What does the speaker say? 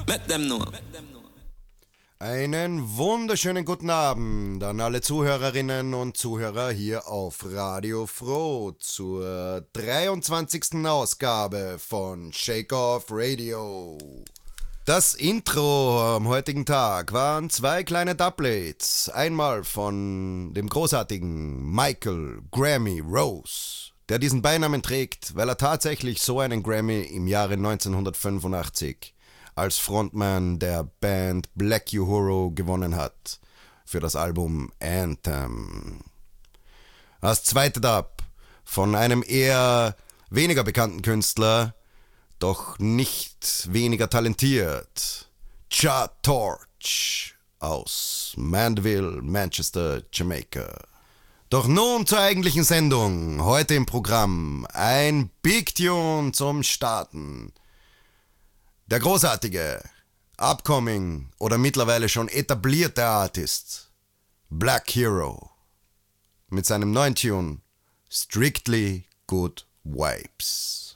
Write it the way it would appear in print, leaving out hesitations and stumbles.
Let them know. Einen wunderschönen guten Abend an alle Zuhörerinnen und Zuhörer hier auf Radio Froh zur 23. Ausgabe von Shake Off Radio. Das Intro am heutigen Tag waren zwei kleine Doublets. Einmal von dem großartigen Michael Grammy Rose, der diesen Beinamen trägt, weil er tatsächlich so einen Grammy im Jahre 1985 als Frontman der Band Black Uhuru gewonnen hat für das Album Anthem. Als zweite Dub von einem eher weniger bekannten Künstler, doch nicht weniger talentiert, Jah Torch aus Mandeville, Manchester, Jamaica. Doch nun zur eigentlichen Sendung. Heute im Programm ein Big Tune zum Starten. Der großartige, upcoming oder mittlerweile schon etablierte Artist Black Hero mit seinem neuen Tune Strictly Good Vibes.